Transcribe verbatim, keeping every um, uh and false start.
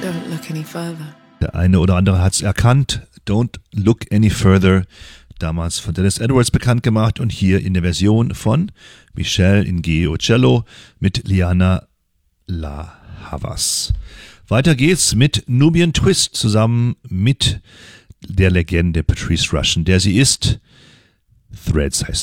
Don't look any further. Der eine oder andere hat es erkannt. Don't Look Any Further. Damals von Dallas Edwards bekannt gemacht und hier in der Version von Michelle Ngeocello mit Liana La Havas. Weiter geht's mit Nubian Twist zusammen mit der Legende Patrice Rushen, der sie ist. Threads heißt